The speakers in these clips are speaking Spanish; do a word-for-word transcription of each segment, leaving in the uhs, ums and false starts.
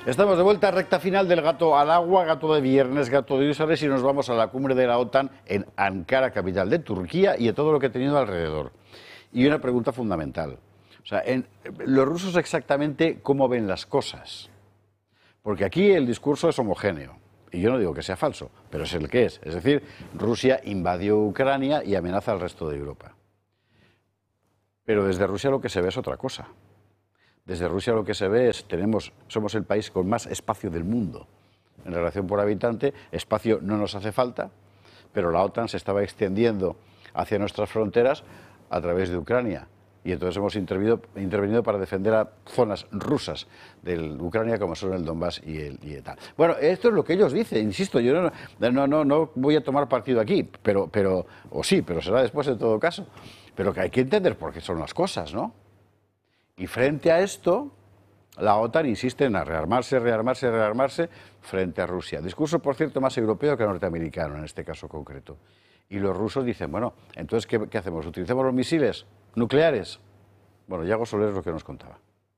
Estamos de vuelta, recta final del gato al agua, gato de viernes, gato de úsares, y nos vamos a la cumbre de la OTAN en Ankara, capital de Turquía, y a todo lo que ha tenido alrededor. Y una pregunta fundamental. O sea, en, los rusos exactamente cómo ven las cosas. Porque aquí el discurso es homogéneo. Y yo no digo que sea falso, pero es el que es. Es decir, Rusia invadió Ucrania y amenaza al resto de Europa. Pero desde Rusia lo que se ve es otra cosa. Desde Rusia lo que se ve es, tenemos, somos el país con más espacio del mundo en relación por habitante. Espacio no nos hace falta, pero la OTAN se estaba extendiendo hacia nuestras fronteras a través de Ucrania. Y entonces hemos intervenido, intervenido para defender a zonas rusas de Ucrania, como son el Donbass y el y tal. Bueno, esto es lo que ellos dicen, insisto, yo no, no, no, no voy a tomar partido aquí, pero, pero, o sí, pero será después en todo caso. Pero que hay que entender por qué son las cosas, ¿no? Y frente a esto, la OTAN insiste en rearmarse, rearmarse, rearmarse frente a Rusia. Discurso, por cierto, más europeo que norteamericano en este caso concreto. Y los rusos dicen, bueno, entonces, ¿qué, qué hacemos? ¿Utilizamos los misiles nucleares? Bueno, Yago Soler es lo que nos contaba.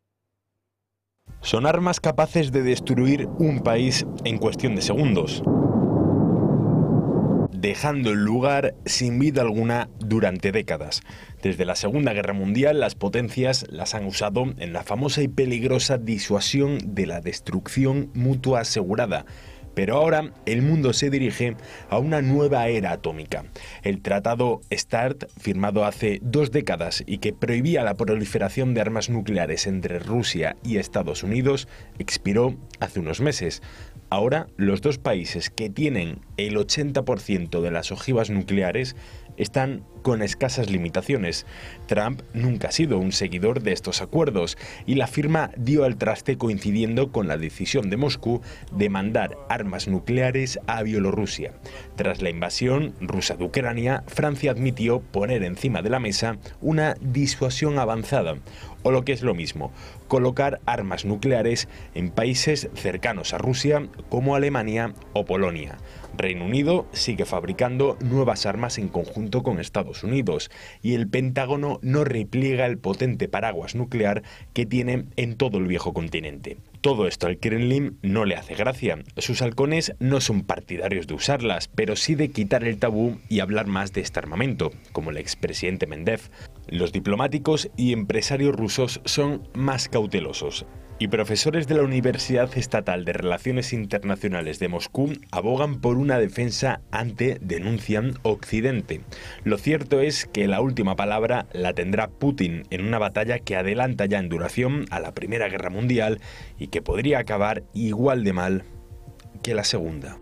Son armas capaces de destruir un país en cuestión de segundos, dejando el lugar sin vida alguna durante décadas. Desde la Segunda Guerra Mundial, las potencias las han usado en la famosa y peligrosa disuasión de la destrucción mutua asegurada. Pero ahora el mundo se dirige a una nueva era atómica. El tratado START, firmado hace dos décadas y que prohibía la proliferación de armas nucleares entre Rusia y Estados Unidos, expiró hace unos meses. Ahora, los dos países que tienen el ochenta por ciento de las ojivas nucleares están con escasas limitaciones. Trump nunca ha sido un seguidor de estos acuerdos y la firma dio al traste coincidiendo con la decisión de Moscú de mandar armas nucleares a Bielorrusia. Tras la invasión rusa de Ucrania, Francia admitió poner encima de la mesa una disuasión avanzada, o lo que es lo mismo, colocar armas nucleares en países cercanos a Rusia como Alemania o Polonia. Reino Unido sigue fabricando nuevas armas en conjunto con Estados Unidos y el Pentágono no repliega el potente paraguas nuclear que tiene en todo el viejo continente. Todo esto al Kremlin no le hace gracia. Sus halcones no son partidarios de usarlas, pero sí de quitar el tabú y hablar más de este armamento, como el expresidente Medvedev. Los diplomáticos y empresarios rusos son más cautelosos. Y profesores de la Universidad Estatal de Relaciones Internacionales de Moscú abogan por una defensa ante, denuncian, Occidente. Lo cierto es que la última palabra la tendrá Putin en una batalla que adelanta ya en duración a la Primera Guerra Mundial y que podría acabar igual de mal que la Segunda.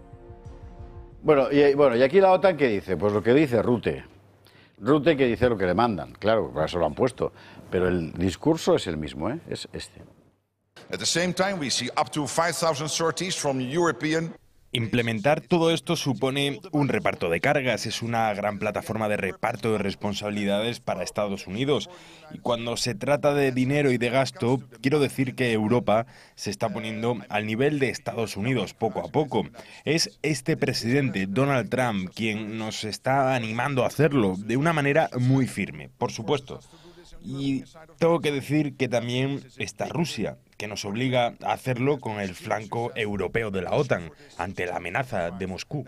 Bueno, y, bueno, y aquí la OTAN, ¿qué dice? Pues lo que dice Rute. Rute que dice lo que le mandan, claro, para eso lo han puesto. Pero el discurso es el mismo, ¿eh? Es este. At the same time, we see up to five thousand sorties from European. Implementar todo esto supone un reparto de cargas, es una gran plataforma de reparto de responsabilidades para Estados Unidos. Y cuando se trata de dinero y de gasto, quiero decir que Europa se está poniendo al nivel de Estados Unidos poco a poco. Es este presidente, Donald Trump, quien nos está animando a hacerlo de una manera muy firme, por supuesto. Y tengo que decir que también está Rusia, que nos obliga a hacerlo con el flanco europeo de la OTAN, ante la amenaza de Moscú.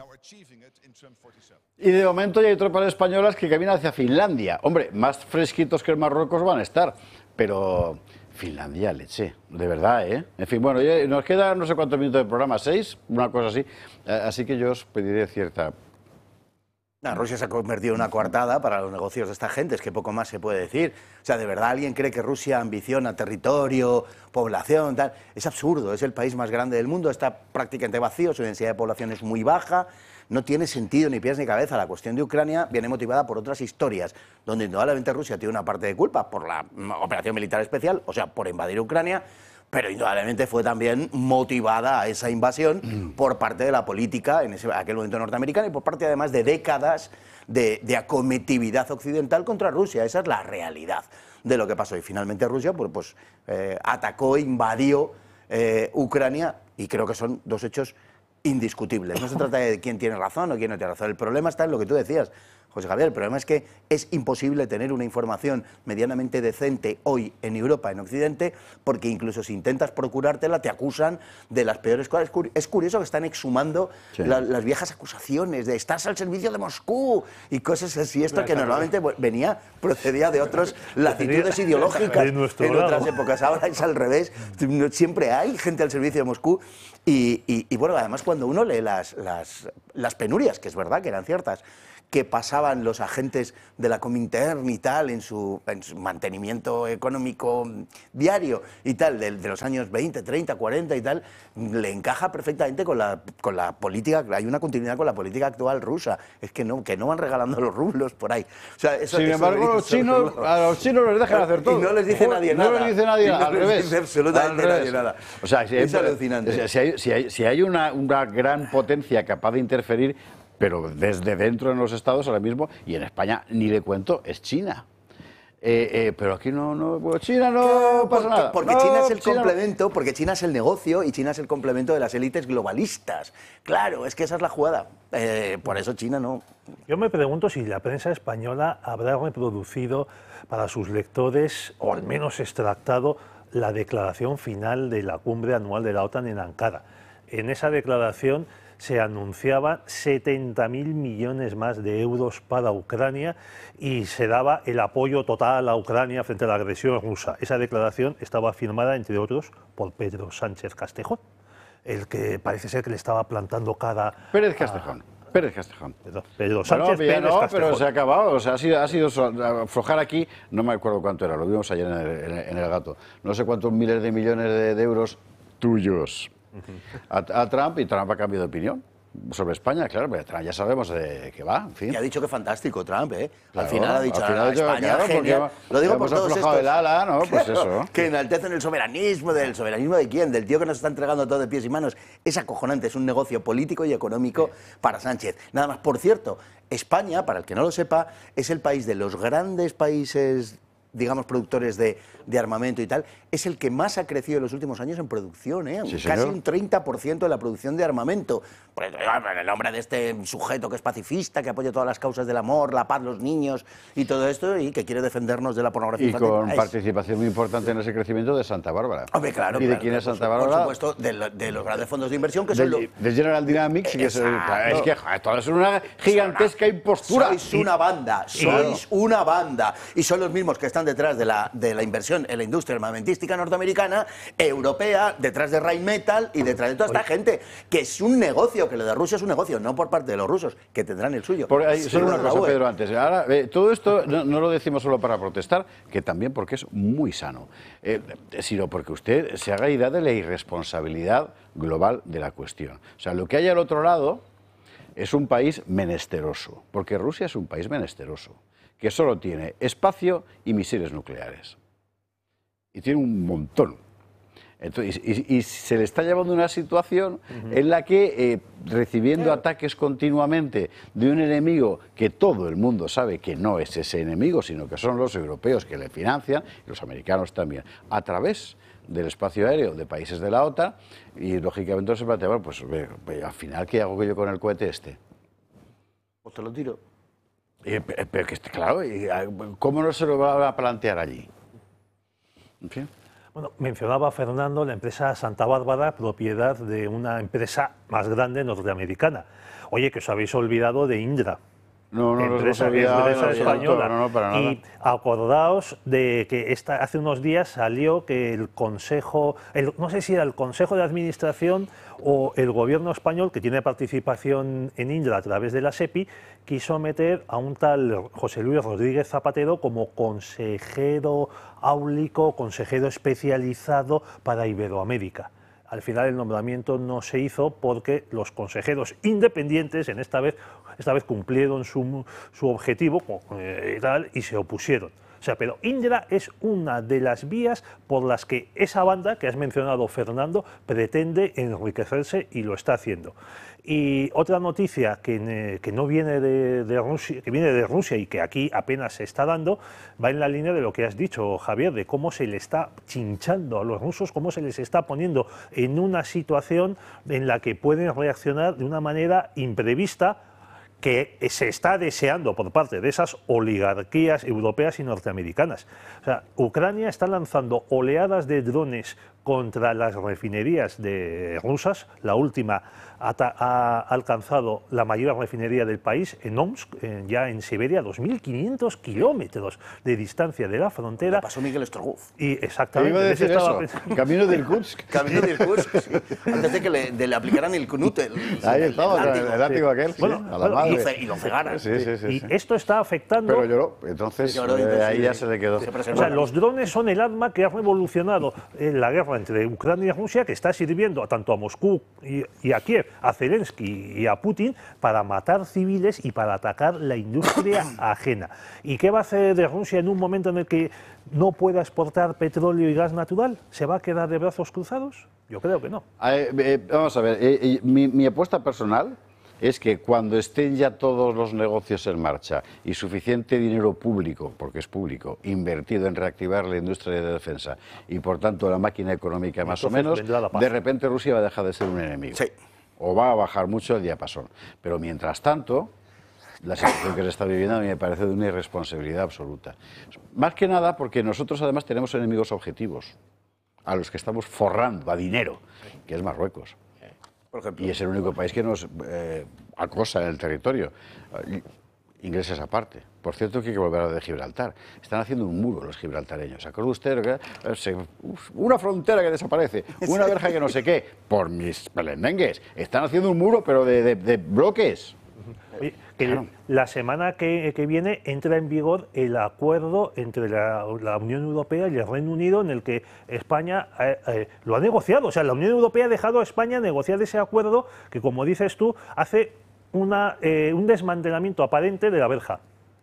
Y de momento ya hay tropas españolas que caminan hacia Finlandia. Hombre, más fresquitos que el Marruecos van a estar, pero Finlandia, leche, de verdad, ¿eh? En fin, bueno, ya nos quedan no sé cuántos minutos de programa, seis, una cosa así, así que yo os pediré cierta... Rusia se ha convertido en una coartada para los negocios de esta gente, es que poco más se puede decir. O sea, ¿de verdad alguien cree que Rusia ambiciona territorio, población, tal? Es absurdo, es el país más grande del mundo, está prácticamente vacío, su densidad de población es muy baja, no tiene sentido ni pies ni cabeza. La cuestión de Ucrania viene motivada por otras historias, donde indudablemente Rusia tiene una parte de culpa por la operación militar especial, o sea, por invadir Ucrania, pero indudablemente fue también motivada a esa invasión mm. por parte de la política en ese, aquel momento norteamericana y por parte además de décadas de, de acometividad occidental contra Rusia. Esa es la realidad de lo que pasó. Y finalmente Rusia pues, pues, eh, atacó, invadió eh, Ucrania y creo que son dos hechos indiscutibles. No se trata de quién tiene razón o quién no tiene razón. El problema está en lo que tú decías. José Javier. El problema es que es imposible tener una información medianamente decente hoy en Europa, en Occidente, porque incluso si intentas procurártela te acusan de las peores cosas. Es curioso que están exhumando sí. la, las viejas acusaciones de estás al servicio de Moscú y cosas así, esto que normalmente venía, procedía de otras latitudes ideológicas en otras épocas. Ahora es al revés, siempre hay gente al servicio de Moscú y, y, y bueno, además cuando uno lee las, las, las penurias, que es verdad que eran ciertas, que pasaban los agentes de la Comintern y tal en su, en su mantenimiento económico diario y tal, de, de los años veinte, treinta, cuarenta y tal, le encaja perfectamente con la, con la política, hay una continuidad con la política actual rusa, es que no, que no van regalando los rublos por ahí. O sea, eso, Sin eso embargo, los chinos, a los chinos les dejan hacer todo. Y no les dice nadie nada. No les dice nadie nada, no al les revés. Dice absolutamente al nadie nada. O sea, si hay, es alucinante. Si hay, si hay, si hay una, una gran potencia capaz de interferir, pero desde dentro en los estados ahora mismo, y en España ni le cuento, es China. Eh, eh, pero aquí no, no bueno, China no claro, pasa porque, nada. Porque no, China es el China complemento, no. porque China es el negocio y China es el complemento de las élites globalistas. Claro, es que esa es la jugada. Eh, por eso China no. Yo me pregunto si la prensa española habrá reproducido para sus lectores, o al menos extractado, la declaración final de la cumbre anual de la OTAN en Ankara. En esa declaración se anunciaban setenta mil millones más de euros para Ucrania y se daba el apoyo total a Ucrania frente a la agresión rusa. Esa declaración estaba firmada, entre otros, por Pedro Sánchez Castejón, el que parece ser que le estaba plantando cara Pérez Castejón. A... Pérez Castejón. Pedro, Pedro Sánchez bueno, Pérez no, Castejón. pero se ha acabado, o sea, ha sido, ha sido aflojar aquí, no me acuerdo cuánto era, lo vimos ayer en el, en el, en el Gato, no sé cuántos miles de millones de, de euros tuyos. A, a Trump, y Trump ha cambiado de opinión sobre España, claro, pero Trump ya sabemos de qué va, en fin. Y ha dicho que fantástico Trump, ¿eh? Claro, al final ha dicho, al final a España, claro, genial. Lo digo por todos estos. El ala, ¿no? Pues claro, eso. Que enaltecen el soberanismo, ¿del soberanismo de quién? Del tío que nos está entregando todo de pies y manos. Es acojonante, es un negocio político y económico sí. para Sánchez. Nada más, por cierto, España, para el que no lo sepa, es el país de los grandes países, digamos, productores de, de armamento y tal, es el que más ha crecido en los últimos años en producción, ¿eh? Sí, casi señor. un treinta por ciento de la producción de armamento. Pues, en el nombre de este sujeto que es pacifista, que apoya todas las causas del amor, la paz, los niños y todo esto, y que quiere defendernos de la pornografía y infantil. con es... participación muy importante en ese crecimiento de Santa Bárbara. Hombre, claro. ¿Y de claro, quién claro, es Santa por, Bárbara? Por supuesto, de, lo, de los grandes fondos de inversión que de, son los... de General Dynamics, que es, es que joder, todo es una gigantesca impostura. Sois una banda, sois claro. una banda. Y son los mismos que están detrás de la, de la inversión en la industria armamentística norteamericana, europea, detrás de Rheinmetall y detrás de toda esta Oye. gente, que es un negocio, que lo de Rusia es un negocio, no por parte de los rusos, que tendrán el suyo. Por ahí, sí, solo una cosa, Pedro, antes. Ahora, eh, todo esto no, no lo decimos solo para protestar, que también porque es muy sano, eh, sino porque usted se haga idea de la irresponsabilidad global de la cuestión. O sea, lo que hay al otro lado es un país menesteroso, porque Rusia es un país menesteroso, que solo tiene espacio y misiles nucleares. Y tiene un montón. Entonces, y, y se le está llevando una situación uh-huh. en la que, eh, recibiendo claro. ataques continuamente de un enemigo que todo el mundo sabe que no es ese enemigo, sino que son los europeos que le financian, y los americanos también, a través del espacio aéreo de países de la OTAN, y lógicamente se plantea, bueno, pues al final, ¿qué hago yo con el cohete este? Pues te lo tiro. Eh, pero que claro, ¿cómo no se lo va a plantear allí? En fin. Bueno, mencionaba Fernando la empresa Santa Bárbara, propiedad de una empresa más grande norteamericana. Oye, que os habéis olvidado de Indra. No, no, empresa, no, no, empresa no, española. No, no, para nada. Y acordaos de que esta, hace unos días salió que el Consejo, el, no sé si era el Consejo de Administración o el Gobierno español, que tiene participación en Indra a través de la SEPI, quiso meter a un tal José Luis Rodríguez Zapatero como consejero áulico, consejero especializado para Iberoamérica. Al final el nombramiento no se hizo porque los consejeros independientes en esta vez, esta vez cumplieron su, su objetivo eh, y, tal, y se opusieron. O sea, pero Indra es una de las vías por las que esa banda que has mencionado, Fernando, pretende enriquecerse y lo está haciendo. Y otra noticia que, que no viene de, de Rusia, que viene de Rusia y que aquí apenas se está dando, va en la línea de lo que has dicho, Javier, de cómo se le está chinchando a los rusos, cómo se les está poniendo en una situación en la que pueden reaccionar de una manera imprevista, que se está deseando por parte de esas oligarquías europeas y norteamericanas. O sea, Ucrania está lanzando oleadas de drones contra las refinerías de rusas. La última ha, ha alcanzado la mayor refinería del país, en Omsk, en, ya en Siberia, dos mil quinientos kilómetros de distancia de la frontera. Le pasó Miguel Strogoff. Y exactamente. Iba a decir eso. Pensando. Camino del Irkutsk. Camino de Irkutsk, sí. Antes de que le, de le aplicaran el Knut, el, Ahí el, estaba, el, látigo. el látigo aquel, sí, Bueno, a la bueno, madre. Y lo ce- y lo cegaran. Sí, sí, sí, Y sí. esto está afectando... Pero lloró, entonces, Lloró, eh, entonces, ahí sí, ya sí. se le quedó. Se O preservó. sea, los drones son el arma que ha revolucionado eh, la guerra entre Ucrania y Rusia, que está sirviendo a tanto a Moscú y, y a Kiev, a Zelensky y a Putin, para matar civiles y para atacar la industria ajena. ¿Y qué va a hacer de Rusia en un momento en el que no pueda exportar petróleo y gas natural? ¿Se va a quedar de brazos cruzados? Yo creo que no. Eh, eh, vamos a ver, eh, eh, mi, mi apuesta personal es que cuando estén ya todos los negocios en marcha y suficiente dinero público, porque es público, invertido en reactivar la industria de defensa y por tanto la máquina económica más o Entonces menos, vendrá la paz. de repente Rusia va a dejar de ser un enemigo. Sí. O va a bajar mucho el diapasón. Pero mientras tanto, la situación que se está viviendo a mí me parece de una irresponsabilidad absoluta. Más que nada porque nosotros además tenemos enemigos objetivos, a los que estamos forrando a dinero, que es Marruecos. Por ejemplo. Y es el único país que nos eh, acosa en el territorio. Eh, Ingleses aparte. Por cierto, que hay que volver a lo de Gibraltar. Están haciendo un muro los gibraltareños. ¿Se acuerda usted? Que, eh, se, uf, una frontera que desaparece, una verja que no sé qué. Por mis pelendengues. Están haciendo un muro, pero de, de, de bloques. Oye, que Claro. la semana que, que viene entra en vigor el acuerdo entre la, la Unión Europea y el Reino Unido, en el que España eh, eh, lo ha negociado. O sea, la Unión Europea ha dejado a España negociar ese acuerdo que, como dices tú, hace una, eh, un desmantelamiento aparente de la verja.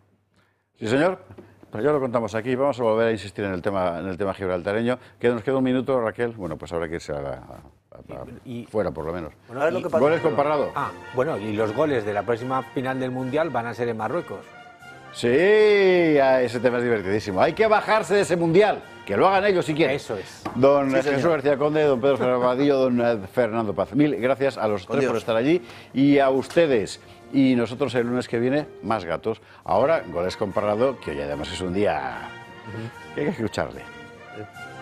Sí, señor. Pues ya lo contamos aquí. Vamos a volver a insistir en el tema, en el tema gibraltareño. Que nos queda un minuto, Raquel. Bueno, pues habrá que irse a la, a- a- Y- fuera, por lo menos. Bueno, a ver lo Y- que pasa. Goles con Parrado. Ah, bueno, y los goles de la próxima final del Mundial van a ser en Marruecos. Sí, ah, ese tema es divertidísimo. Hay que bajarse de ese mundial. Que lo hagan ellos si quieren. Eso es. Don Sí, Jesús señor. García Conde, don Pedro Fernández Vadillo, don eh, Fernando Paz. Mil gracias a los Con tres Dios. por estar allí y a ustedes. Y nosotros el lunes que viene, más gatos. Ahora, Goles con Parrado, que hoy además es un día que hay que escucharle.